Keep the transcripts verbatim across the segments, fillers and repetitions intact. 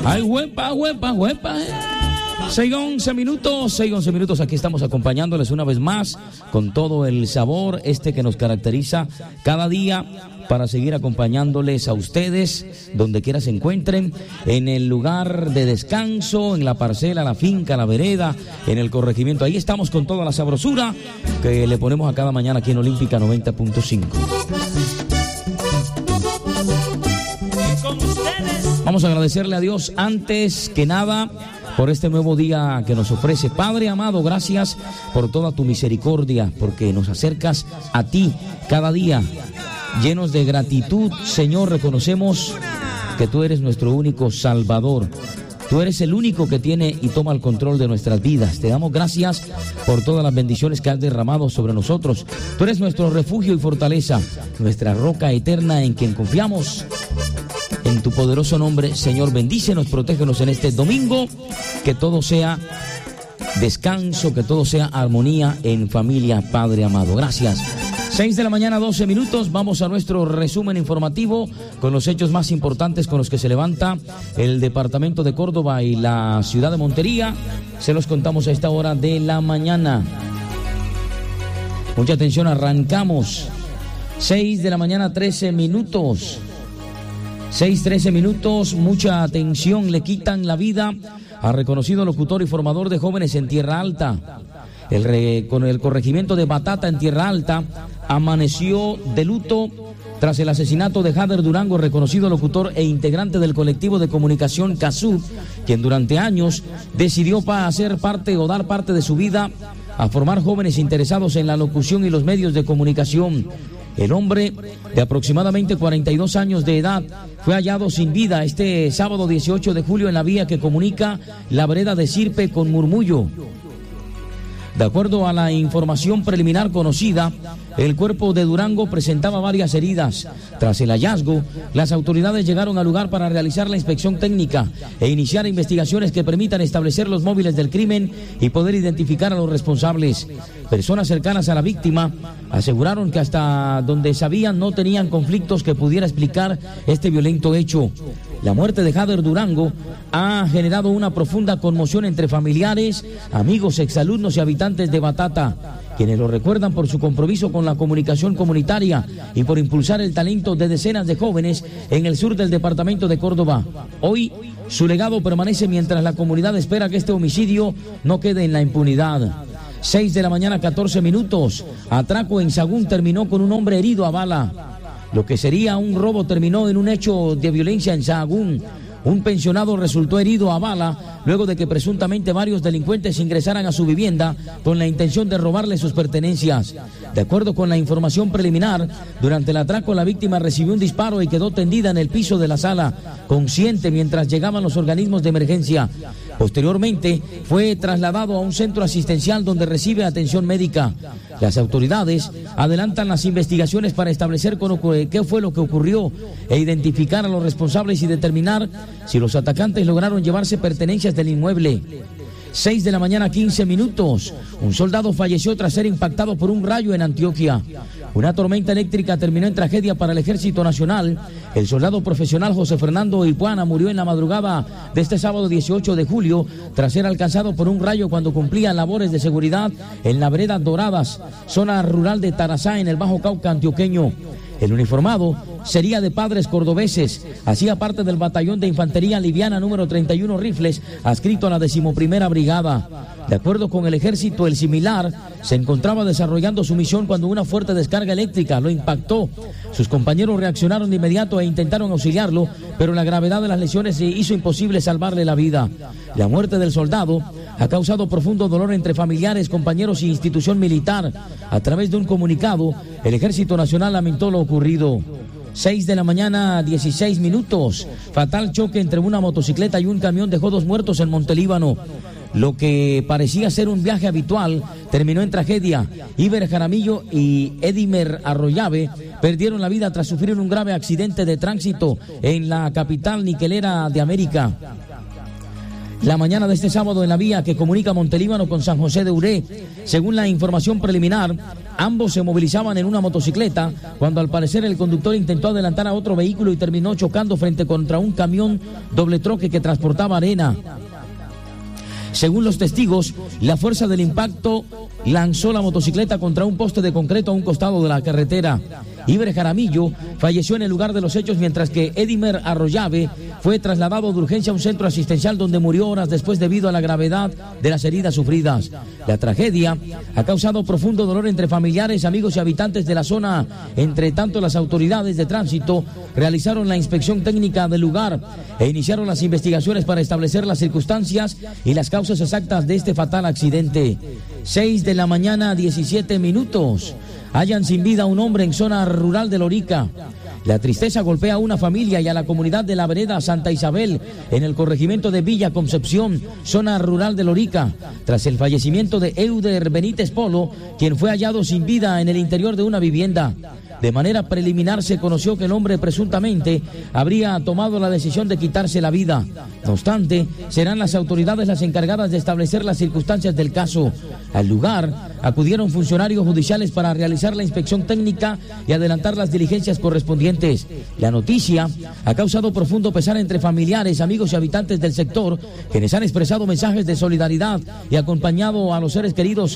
Ay, huepa, huepa, huepa. seis once minutos, seis once minutos, aquí estamos acompañándoles una vez más con todo el sabor este que nos caracteriza cada día para seguir acompañándoles a ustedes donde quiera se encuentren, en el lugar de descanso, en la parcela, la finca, la vereda, en el corregimiento. Ahí estamos con toda la sabrosura que le ponemos a cada mañana aquí en Olímpica noventa punto cinco. Vamos a agradecerle a Dios antes que nada por este nuevo día que nos ofrece. Padre amado, gracias por toda tu misericordia, porque nos acercas a ti cada día. Llenos de gratitud, Señor, reconocemos que tú eres nuestro único Salvador. Tú eres el único que tiene y toma el control de nuestras vidas. Te damos gracias por todas las bendiciones que has derramado sobre nosotros. Tú eres nuestro refugio y fortaleza, nuestra roca eterna en quien confiamos. En tu poderoso nombre, Señor, bendícenos, protégenos en este domingo. Que todo sea descanso, que todo sea armonía en familia, Padre amado. Gracias. seis de la mañana, doce minutos. Vamos a nuestro resumen informativo con los hechos más importantes con los que se levanta el departamento de Córdoba y la ciudad de Montería. Se los contamos a esta hora de la mañana. Mucha atención, arrancamos. seis de la mañana, trece minutos. seis, trece minutos, mucha atención, le quitan la vida a reconocido locutor y formador de jóvenes en Tierra Alta. El re, con el corregimiento de Batata en Tierra Alta amaneció de luto tras el asesinato de Jader Durango, reconocido locutor e integrante del colectivo de comunicación CASU, quien durante años decidió para hacer parte o dar parte de su vida a formar jóvenes interesados en la locución y los medios de comunicación. El hombre, de aproximadamente cuarenta y dos años de edad, fue hallado sin vida este sábado dieciocho de julio en la vía que comunica la vereda de Sirpe con Murmullo. De acuerdo a la información preliminar conocida, el cuerpo de Durango presentaba varias heridas. Tras el hallazgo, las autoridades llegaron al lugar para realizar la inspección técnica e iniciar investigaciones que permitan establecer los móviles del crimen y poder identificar a los responsables. Personas cercanas a la víctima aseguraron que hasta donde sabían no tenían conflictos que pudiera explicar este violento hecho. La muerte de Jader Durango ha generado una profunda conmoción entre familiares, amigos, exalumnos y habitantes de Batata, quienes lo recuerdan por su compromiso con la comunicación comunitaria y por impulsar el talento de decenas de jóvenes en el sur del departamento de Córdoba. Hoy, su legado permanece mientras la comunidad espera que este homicidio no quede en la impunidad. seis de la mañana, catorce minutos. Atraco en Sagún terminó con un hombre herido a bala. Lo que sería un robo terminó en un hecho de violencia en Sahagún. Un pensionado resultó herido a bala luego de que presuntamente varios delincuentes ingresaran a su vivienda con la intención de robarle sus pertenencias. De acuerdo con la información preliminar, durante el atraco la víctima recibió un disparo y quedó tendida en el piso de la sala, consciente mientras llegaban los organismos de emergencia. Posteriormente, fue trasladado a un centro asistencial donde recibe atención médica. Las autoridades adelantan las investigaciones para establecer qué fue lo que ocurrió e identificar a los responsables y determinar si los atacantes lograron llevarse pertenencias del inmueble. seis de la mañana, quince minutos. Un soldado falleció tras ser impactado por un rayo en Antioquia. Una tormenta eléctrica terminó en tragedia para el Ejército Nacional. El soldado profesional José Fernando Ipuana murió en la madrugada de este sábado dieciocho de julio tras ser alcanzado por un rayo cuando cumplía labores de seguridad en la vereda Doradas, zona rural de Tarazá, en el Bajo Cauca antioqueño. El uniformado sería de padres cordobeses, hacía parte del batallón de infantería liviana número treinta y uno Rifles, adscrito a la decimoprimera brigada. De acuerdo con el ejército, el similar se encontraba desarrollando su misión cuando una fuerte descarga eléctrica lo impactó. Sus compañeros reaccionaron de inmediato e intentaron auxiliarlo, pero la gravedad de las lesiones hizo imposible salvarle la vida. La muerte del soldado ha causado profundo dolor entre familiares, compañeros y institución militar. A través de un comunicado, el Ejército Nacional lamentó lo ocurrido. seis de la mañana, dieciséis minutos. Fatal choque entre una motocicleta y un camión dejó dos muertos en Montelíbano. Lo que parecía ser un viaje habitual terminó en tragedia. Iber Jaramillo y Edimer Arroyave perdieron la vida tras sufrir un grave accidente de tránsito en la capital niquelera de América. la mañana de este sábado en la vía que comunica Montelíbano con San José de Uré. Según la información preliminar, ambos se movilizaban en una motocicleta cuando al parecer el conductor intentó adelantar a otro vehículo y terminó chocando frente contra un camión doble troque que transportaba arena. Según los testigos, la fuerza del impacto lanzó la motocicleta contra un poste de concreto a un costado de la carretera. Iber Jaramillo falleció en el lugar de los hechos, mientras que Edimer Arroyave fue trasladado de urgencia a un centro asistencial donde murió horas después debido a la gravedad de las heridas sufridas. La tragedia ha causado profundo dolor entre familiares, amigos y habitantes de la zona. Entre tanto, las autoridades de tránsito realizaron la inspección técnica del lugar e iniciaron las investigaciones para establecer las circunstancias y las causas exactas de este fatal accidente. seis de la mañana, diecisiete minutos. Hallan sin vida a un hombre en zona rural de Lorica. La tristeza golpea a una familia y a la comunidad de la vereda Santa Isabel en el corregimiento de Villa Concepción, zona rural de Lorica, tras el fallecimiento de Euder Benítez Polo, quien fue hallado sin vida en el interior de una vivienda. De manera preliminar se conoció que el hombre presuntamente habría tomado la decisión de quitarse la vida. No obstante, serán las autoridades las encargadas de establecer las circunstancias del caso. Al lugar acudieron funcionarios judiciales para realizar la inspección técnica y adelantar las diligencias correspondientes. La noticia ha causado profundo pesar entre familiares, amigos y habitantes del sector, quienes han expresado mensajes de solidaridad y acompañado a los seres queridos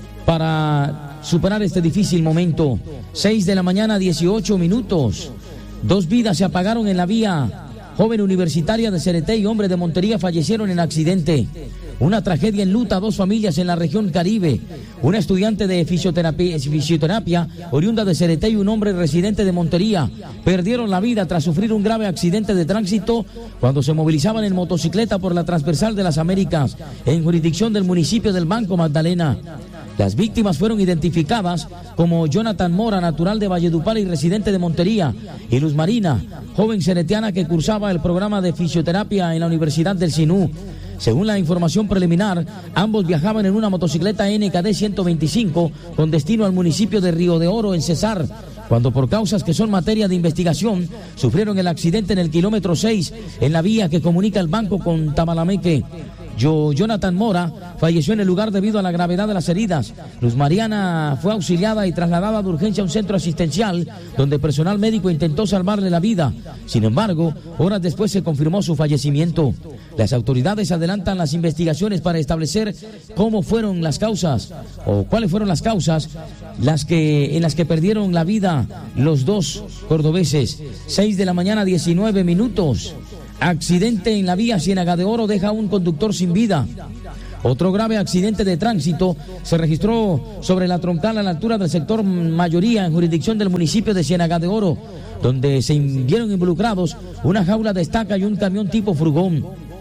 para superar este difícil momento. seis de la mañana, dieciocho minutos. Dos vidas se apagaron en la vía. Joven universitaria de Cereté y hombre de Montería fallecieron en accidente. Una tragedia enluta a dos familias en la región Caribe. Una estudiante de fisioterapia, fisioterapia oriunda de Cereté y un hombre residente de Montería perdieron la vida tras sufrir un grave accidente de tránsito cuando se movilizaban en motocicleta por la transversal de las Américas, en jurisdicción del municipio del Banco Magdalena. Las víctimas fueron identificadas como Jonathan Mora, natural de Valledupar y residente de Montería, y Luz Marina, joven ceretiana que cursaba el programa de fisioterapia en la Universidad del Sinú. Según la información preliminar, ambos viajaban en una motocicleta N K D ciento veinticinco con destino al municipio de Río de Oro, en Cesar, cuando por causas que son materia de investigación sufrieron el accidente en el kilómetro seis en la vía que comunica el banco con Tamalameque. Yo, Jonathan Mora falleció en el lugar debido a la gravedad de las heridas. Luz Mariana fue auxiliada y trasladada de urgencia a un centro asistencial donde personal médico intentó salvarle la vida. Sin embargo, horas después se confirmó su fallecimiento. Las autoridades adelantan las investigaciones para establecer cómo fueron las causas o cuáles fueron las causas las que, en las que perdieron la vida los dos cordobeses. seis de la mañana, diecinueve minutos. Accidente en la vía Ciénaga de Oro deja a un conductor sin vida. Otro grave accidente de tránsito se registró sobre la troncal a la altura del sector Mayoría, en jurisdicción del municipio de Ciénaga de Oro, donde se vieron involucrados una jaula de estaca y un camión tipo furgón.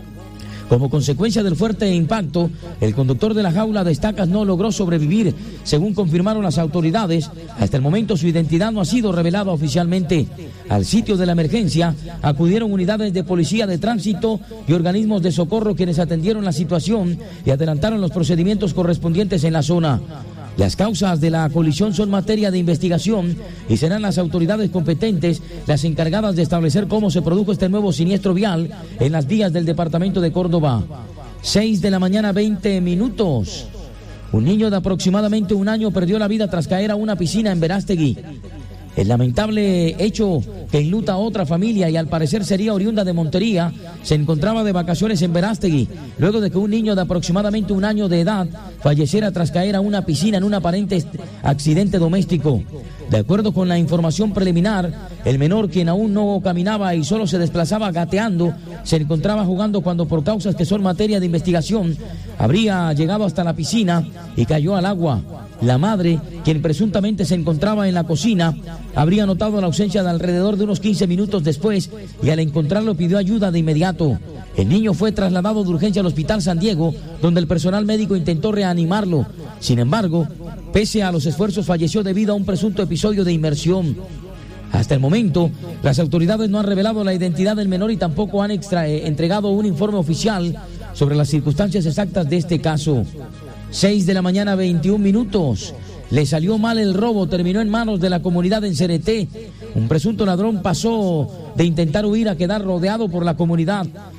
Como consecuencia del fuerte impacto, el conductor de la jaula de estacas no logró sobrevivir, según confirmaron las autoridades. Hasta el momento su identidad no ha sido revelada oficialmente. Al sitio de la emergencia acudieron unidades de policía de tránsito y organismos de socorro, quienes atendieron la situación y adelantaron los procedimientos correspondientes en la zona. Las causas de la colisión son materia de investigación y serán las autoridades competentes las encargadas de establecer cómo se produjo este nuevo siniestro vial en las vías del departamento de Córdoba. seis de la mañana, veinte minutos. Un niño de aproximadamente un año perdió la vida tras caer a una piscina en Verástegui. El lamentable hecho que enluta a otra familia y al parecer sería oriunda de Montería, se encontraba de vacaciones en Verástegui, luego de que un niño de aproximadamente un año de edad falleciera tras caer a una piscina en un aparente accidente doméstico. De acuerdo con la información preliminar, el menor, quien aún no caminaba y solo se desplazaba gateando, se encontraba jugando cuando, por causas que son materia de investigación, habría llegado hasta la piscina y cayó al agua. La madre, quien presuntamente se encontraba en la cocina, habría notado la ausencia de alrededor de unos quince minutos después y al encontrarlo pidió ayuda de inmediato. El niño fue trasladado de urgencia al Hospital San Diego, donde el personal médico intentó reanimarlo. Sin embargo, pese a los esfuerzos, falleció debido a un presunto episodio de inmersión. Hasta el momento, las autoridades no han revelado la identidad del menor y tampoco han extra, eh, entregado un informe oficial sobre las circunstancias exactas de este caso. seis de la mañana, veintiún minutos. Le salió mal el robo, terminó en manos de la comunidad en Cereté. Un presunto ladrón pasó de intentar huir a quedar rodeado por la comunidad.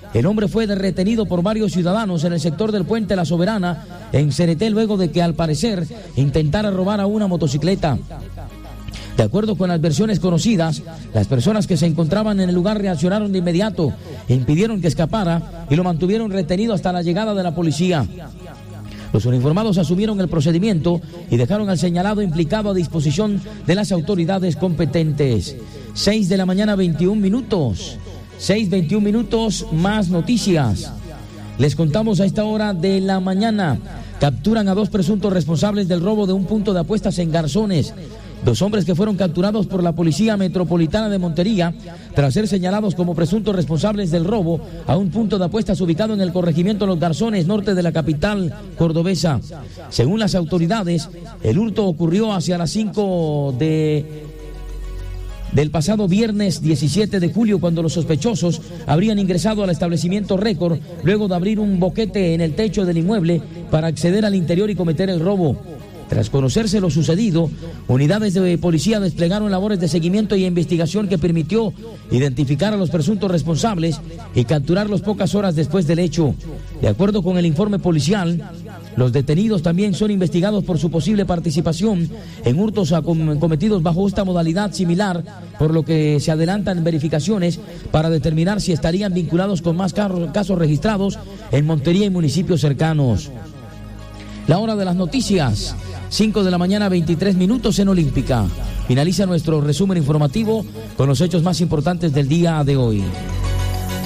El hombre fue retenido por varios ciudadanos en el sector del Puente La Soberana, en Cereté, luego de que al parecer intentara robar a una motocicleta. De acuerdo con las versiones conocidas, las personas que se encontraban en el lugar reaccionaron de inmediato, impidieron que escapara y lo mantuvieron retenido hasta la llegada de la policía. Los uniformados asumieron el procedimiento y dejaron al señalado implicado a disposición de las autoridades competentes. seis de la mañana, veintiún minutos. seis, veintiún minutos, más noticias. Les contamos a esta hora de la mañana. Capturan a dos presuntos responsables del robo de un punto de apuestas en Garzones. Dos hombres que fueron capturados por la Policía Metropolitana de Montería tras ser señalados como presuntos responsables del robo a un punto de apuestas ubicado en el corregimiento Los Garzones, norte de la capital cordobesa. Según las autoridades, el hurto ocurrió hacia las cinco de... del pasado viernes diecisiete de julio, cuando los sospechosos habrían ingresado al establecimiento Récord luego de abrir un boquete en el techo del inmueble para acceder al interior y cometer el robo. Tras conocerse lo sucedido, unidades de policía desplegaron labores de seguimiento y investigación que permitió identificar a los presuntos responsables y capturarlos pocas horas después del hecho. De acuerdo con el informe policial, los detenidos también son investigados por su posible participación en hurtos cometidos bajo esta modalidad similar, por lo que se adelantan verificaciones para determinar si estarían vinculados con más casos registrados en Montería y municipios cercanos. La hora de las noticias, cinco de la mañana, veintitrés minutos en Olímpica. Finaliza nuestro resumen informativo con los hechos más importantes del día de hoy.